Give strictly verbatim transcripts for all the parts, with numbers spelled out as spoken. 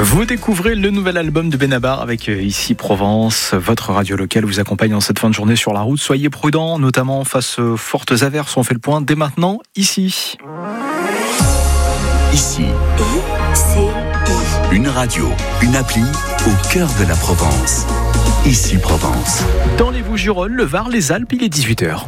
Vous découvrez le nouvel album de Benabar avec Ici Provence. Votre radio locale vous accompagne en cette fin de journée sur la route. Soyez prudents, notamment face aux fortes averses. On fait le point dès maintenant, ici. Ici. Une radio, une appli au cœur de la Provence. Ici Provence. Dans les Bouches-du-Rhône, le Var, les Alpes, il est dix-huit heures.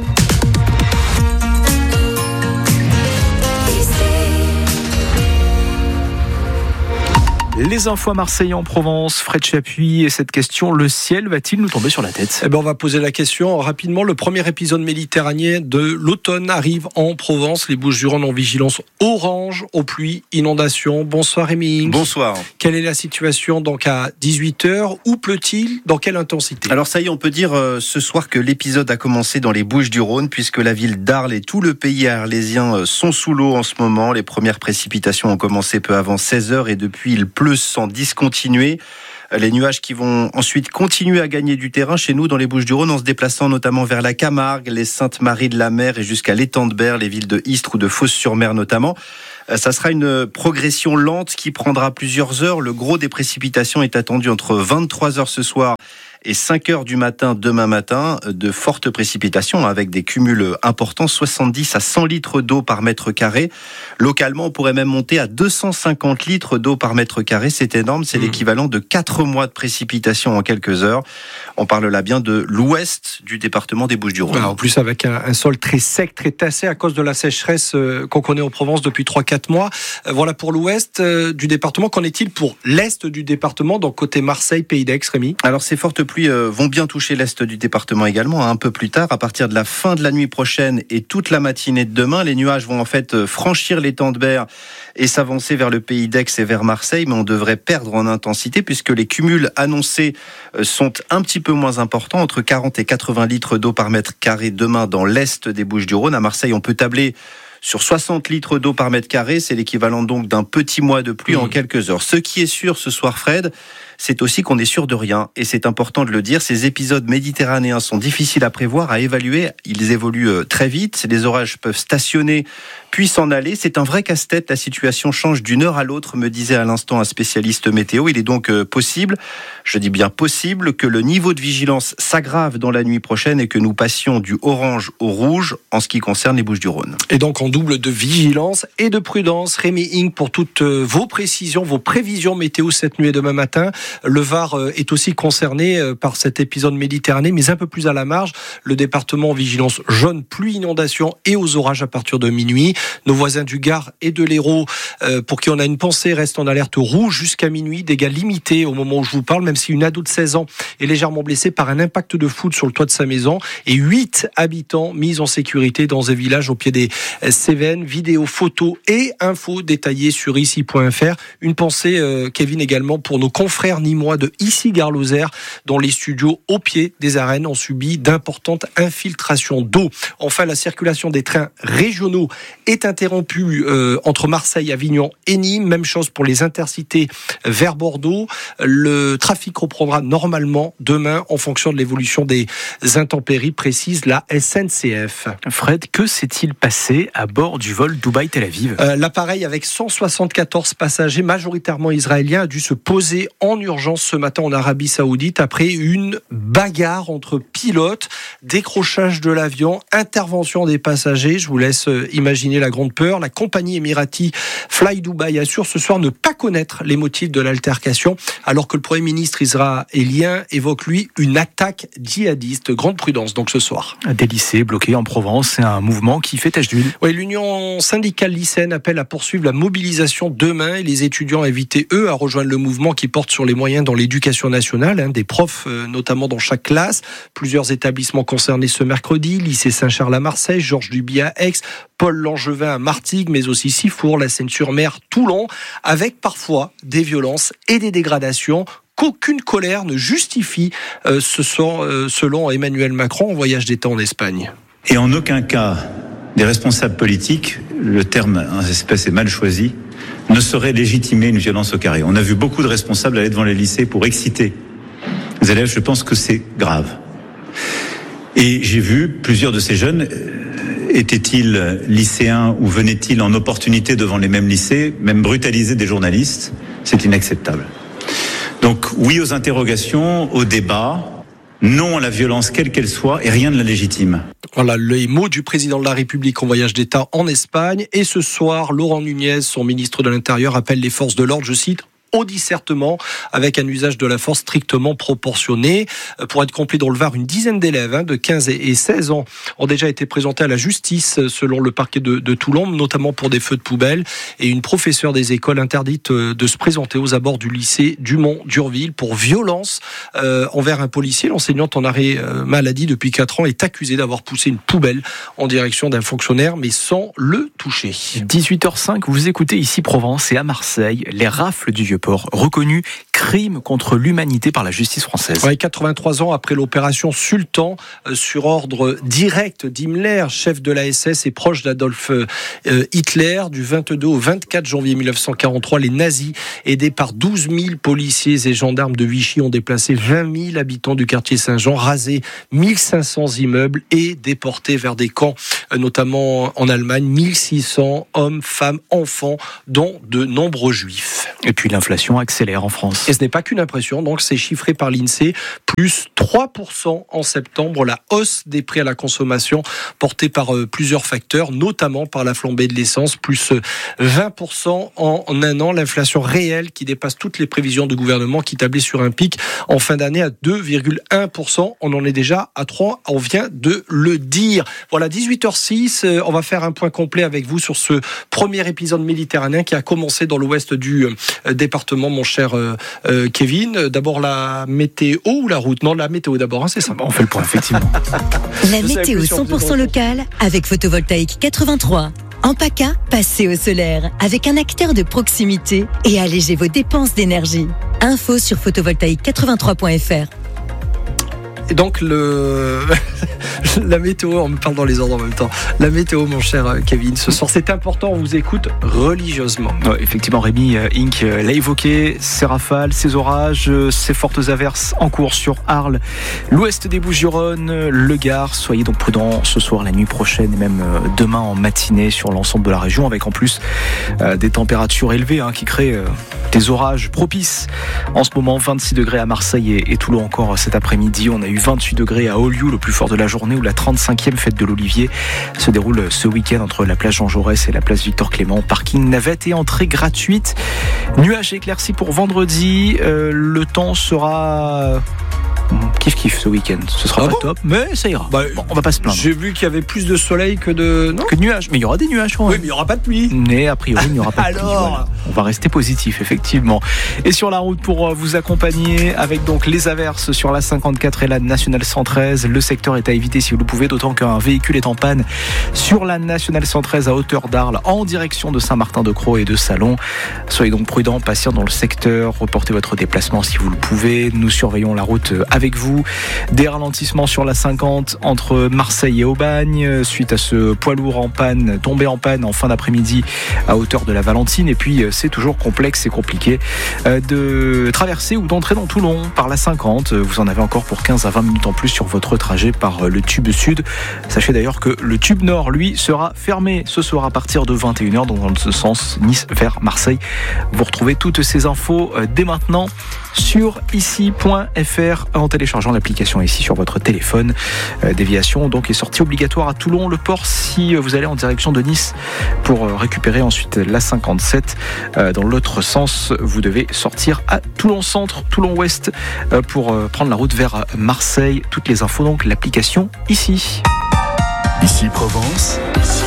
Les infos à Marseille en Provence, Fred Chapuis, et cette question, le ciel va-t-il nous tomber sur la tête ? Eh ben on va poser la question rapidement. Le premier épisode méditerranéen de l'automne arrive en Provence. Les Bouches-du-Rhône en vigilance orange aux pluies, inondations. Bonsoir Rémi. Bonsoir. Quelle est la situation donc à dix-huit heures ? Où pleut-il ? Dans quelle intensité ? Alors ça y est, on peut dire euh, ce soir que l'épisode a commencé dans les Bouches-du-Rhône, puisque la ville d'Arles et tout le pays arlésien euh, sont sous l'eau en ce moment. Les premières précipitations ont commencé peu avant seize heures et depuis il pleut sans discontinuer. Les nuages qui vont ensuite continuer à gagner du terrain chez nous dans les Bouches-du-Rhône en se déplaçant notamment vers la Camargue, les Saintes-Maries-de-la-Mer et jusqu'à l'étang de Berre, les villes de Istres ou de Fos-sur-Mer notamment. Ça sera une progression lente qui prendra plusieurs heures. Le gros des précipitations est attendu entre vingt-trois heures ce soir et cinq heures du matin demain matin. De fortes précipitations avec des cumuls importants, soixante-dix à cent litres d'eau par mètre carré. Localement, on pourrait même monter à deux cent cinquante litres d'eau par mètre carré. C'est énorme, c'est mmh. l'équivalent de quatre mois de précipitations en quelques heures. On parle là bien de l'ouest du département des Bouches-du-Rhône. En plus avec un, un sol très sec, très tassé à cause de la sécheresse euh, qu'on connaît en Provence depuis trois quatre mois. Euh, voilà pour l'ouest euh, du département. Qu'en est-il pour l'est du département, donc côté Marseille, Pays d'Aix, Rémi ? Alors ces fortes pluies vont bien toucher l'est du département également, un peu plus tard, à partir de la fin de la nuit prochaine et toute la matinée de demain. Les nuages vont en fait franchir l'étang de Berre et s'avancer vers le Pays d'Aix et vers Marseille, mais on devrait perdre en intensité puisque les cumuls annoncés sont un petit peu moins importants, entre quarante et quatre-vingts litres d'eau par mètre carré demain dans l'est des Bouches-du-Rhône. À Marseille, on peut tabler sur soixante litres d'eau par mètre carré, c'est l'équivalent donc d'un petit mois de pluie mmh. en quelques heures. Ce qui est sûr ce soir, Fred, c'est aussi qu'on est sûr de rien, et c'est important de le dire. Ces épisodes méditerranéens sont difficiles à prévoir, à évaluer. Ils évoluent très vite. Les orages peuvent stationner, puis s'en aller. C'est un vrai casse-tête. La situation change d'une heure à l'autre, me disait à l'instant un spécialiste météo. Il est donc possible, je dis bien possible, que le niveau de vigilance s'aggrave dans la nuit prochaine et que nous passions du orange au rouge en ce qui concerne les Bouches-du-Rhône. Et donc en double de vigilance et de prudence. Rémi Ing pour toutes vos précisions, vos prévisions météo cette nuit et demain matin. Le Var est aussi concerné par cet épisode méditerranéen, mais un peu plus à la marge. Le département en vigilance jaune, pluie, inondation et aux orages à partir de minuit. Nos voisins du Gard et de l'Hérault, pour qui on a une pensée, restent en alerte rouge jusqu'à minuit. Dégâts limités au moment où je vous parle, même si une ado de seize ans est légèrement blessée par un impact de foudre sur le toit de sa maison. Et huit habitants mis en sécurité dans un village au pied des Cévennes. Vidéos, photos et infos détaillées sur ici point f r. Une pensée, euh, Kevin, également pour nos confrères nîmois de Ici Gare Lozère, dont les studios au pied des arènes ont subi d'importantes infiltrations d'eau. Enfin, la circulation des trains régionaux est interrompue euh, entre Marseille, Avignon et Nîmes. Même chose pour les intercités vers Bordeaux. Le trafic reprendra normalement demain en fonction de l'évolution des intempéries, précise la S N C F. Fred, que s'est-il passé à bord du vol Dubaï-Tel Aviv ? euh, L'appareil avec cent soixante-quatorze passagers, majoritairement israéliens, a dû se poser en urgence ce matin en Arabie Saoudite après une bagarre entre pilotes, décrochage de l'avion, intervention des passagers. Je vous laisse imaginer la grande peur. La compagnie émirati Fly Dubai assure ce soir ne pas connaître les motifs de l'altercation, alors que le Premier ministre israélien évoque, lui, une attaque djihadiste. Grande prudence donc ce soir. Des lycées bloqués en Provence, c'est un mouvement qui fait tache d'huile. Oui, l'Union syndicale lycéenne appelle à poursuivre la mobilisation demain et les étudiants invités, eux, à rejoindre le mouvement qui porte sur les moyens dans l'éducation nationale, hein, des profs euh, notamment dans chaque classe. Plusieurs établissements concernés ce mercredi, lycée Saint-Charles à Marseille, Georges Duby à Aix, Paul Langevin à Martigues, mais aussi Sifour, la Seine-sur-Mer, Toulon, avec parfois des violences et des dégradations qu'aucune colère ne justifie, euh, ce sont, euh, selon Emmanuel Macron en voyage d'État en Espagne. Et en aucun cas, des responsables politiques, le terme en espèce est mal choisi, ne saurait légitimer une violence au carré. On a vu beaucoup de responsables aller devant les lycées pour exciter les élèves. Je pense que c'est grave. Et j'ai vu plusieurs de ces jeunes Était-il lycéen ou venait-il en opportunité devant les mêmes lycées, même brutaliser des journalistes? C'est inacceptable. Donc oui aux interrogations, au débat, non à la violence quelle qu'elle soit et rien de la légitime. Voilà les mots du président de la République en voyage d'État en Espagne. Et ce soir, Laurent Nunez, son ministre de l'Intérieur, appelle les forces de l'ordre, je cite, au discernement avec un usage de la force strictement proportionné. Pour être complet dans le Var, une dizaine d'élèves hein, de quinze et seize ans ont déjà été présentés à la justice selon le parquet de, de Toulon, notamment pour des feux de poubelle, et une professeure des écoles interdite de se présenter aux abords du lycée Dumont-Durville pour violence euh, envers un policier. L'enseignante en arrêt euh, maladie depuis quatre ans est accusée d'avoir poussé une poubelle en direction d'un fonctionnaire mais sans le toucher. dix-huit heures cinq, vous écoutez ici Provence et à Marseille, les rafles du Vieux-Port reconnu crime contre l'humanité par la justice française. Ouais, quatre-vingt-trois ans après l'opération Sultan, euh, sur ordre direct d'Himmler, chef de la S S et proche d'Adolf euh, Hitler, du vingt-deux au vingt-quatre janvier mille neuf cent quarante-trois, les nazis, aidés par douze mille policiers et gendarmes de Vichy, ont déplacé vingt mille habitants du quartier Saint-Jean, rasé mille cinq cents immeubles et déporté vers des camps, euh, notamment en Allemagne, mille six cents hommes, femmes, enfants, dont de nombreux juifs. Et puis l'inflation accélère en France. Et ce n'est pas qu'une impression, donc c'est chiffré par l'INSEE, plus trois pour cent en septembre, la hausse des prix à la consommation portée par euh, plusieurs facteurs, notamment par la flambée de l'essence, plus vingt pour cent en, en un an, l'inflation réelle qui dépasse toutes les prévisions du gouvernement qui tablait sur un pic en fin d'année à deux virgule un pour cent, on en est déjà à trois, on vient de le dire. Voilà, dix-huit heures six, euh, on va faire un point complet avec vous sur ce premier épisode méditerranéen qui a commencé dans l'ouest du euh, département, mon cher euh, Euh, Kevin. D'abord la météo ou la route? Non, la météo d'abord, hein, c'est ça. On fait le point, effectivement. La météo cent pour cent locale avec Photovoltaïque quatre-vingt-trois. En PACA, passez au solaire avec un acteur de proximité et allégez vos dépenses d'énergie. Info sur photovoltaïque quatre-vingt-trois point f r. Et donc le la météo, on me parle dans les ordres en même temps. La météo, mon cher Kevin, ce soir c'est important, on vous écoute religieusement. Ouais, effectivement, Rémi euh, Inc euh, l'a évoqué, ces rafales, ces orages, euh, ces fortes averses en cours sur Arles, l'ouest des Bouches-du-Rhône, le Gard. Soyez donc prudents ce soir, la nuit prochaine et même euh, demain en matinée sur l'ensemble de la région, avec en plus euh, des températures élevées hein, qui créent euh, des orages propices. En ce moment, vingt-six degrés à Marseille et, et Toulon encore cet après-midi. On a eu vingt-huit degrés à Oliou, le plus fort de la journée, où la trente-cinquième fête de l'Olivier se déroule ce week-end entre la plage Jean Jaurès et la place Victor Clément. Parking, navette et entrée gratuite. Nuages éclaircis pour vendredi. Euh, le temps sera... Kiff kiff ce week-end, ce sera ah pas bon top, mais ça ira. Bah, bon, on va pas se plaindre. J'ai vu qu'il y avait plus de soleil que de non que de nuages, mais il y aura des nuages quand même. Oui, mais il y aura pas de pluie. Mais a priori, il n'y aura pas de Alors... pluie. Voilà. On va rester positif, effectivement. Et sur la route pour vous accompagner avec donc les averses sur la cinquante-quatre et la nationale cent treize. Le secteur est à éviter si vous le pouvez, d'autant qu'un véhicule est en panne sur la nationale cent treize à hauteur d'Arles, en direction de Saint-Martin-de-Croix et de Salon. Soyez donc prudents, patients dans le secteur. Reportez votre déplacement si vous le pouvez. Nous surveillons la route avec vous. Des ralentissements sur la cinquante entre Marseille et Aubagne suite à ce poids lourd en panne, tombé en panne en fin d'après-midi à hauteur de la Valentine. Et puis c'est toujours complexe et compliqué de traverser ou d'entrer dans Toulon par la cinquante. Vous en avez encore pour quinze à vingt minutes en plus sur votre trajet par le tube sud. Sachez d'ailleurs que le tube nord, lui, sera fermé ce soir à partir de vingt et une heures, donc dans ce sens Nice vers Marseille. Vous retrouvez toutes ces infos dès maintenant sur ici point f r en téléchargeant l'application ici sur votre téléphone. Euh, déviation donc est sortie obligatoire à Toulon, le port si vous allez en direction de Nice pour récupérer ensuite la cinquante-sept. Euh, dans l'autre sens, vous devez sortir à Toulon Centre, Toulon Ouest euh, pour euh, prendre la route vers Marseille. Toutes les infos donc l'application ici. Ici Provence.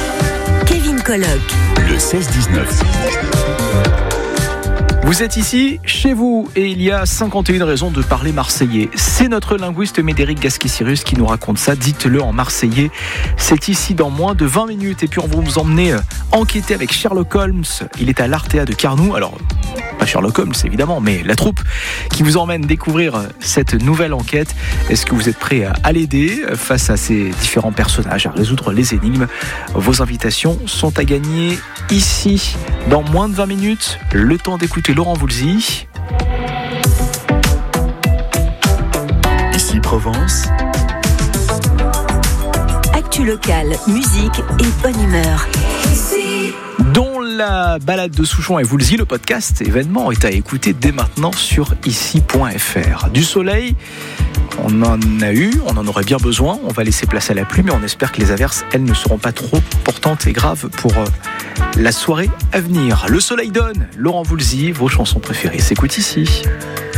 Kevin Colloque. Le seize dix-neuf. Vous êtes ici, chez vous, et il y a cinquante et une raisons de parler marseillais. C'est notre linguiste Médéric Gasquet-Cyrus qui nous raconte ça. Dites-le en marseillais. C'est ici dans moins de vingt minutes. Et puis on va vous emmener enquêter avec Sherlock Holmes. Il est à l'Artea de Carnoux. Alors, pas Sherlock Holmes évidemment, mais la troupe qui vous emmène découvrir cette nouvelle enquête. Est-ce que vous êtes prêt à l'aider face à ces différents personnages, à résoudre les énigmes? Vos invitations sont à gagner ici dans moins de vingt minutes. Le temps d'écouter Laurent Voulzy. Ici Provence. Actu locale, musique et bonne humeur. Dont la balade de Souchon et Voulzy, le podcast événement est à écouter dès maintenant sur ici point f r. Du soleil, on en a eu, on en aurait bien besoin. On va laisser place à la pluie, mais on espère que les averses, elles, ne seront pas trop importantes et graves pour euh, la soirée à venir. Le soleil donne, Laurent Voulzy, vos chansons préférées s'écoutent ici.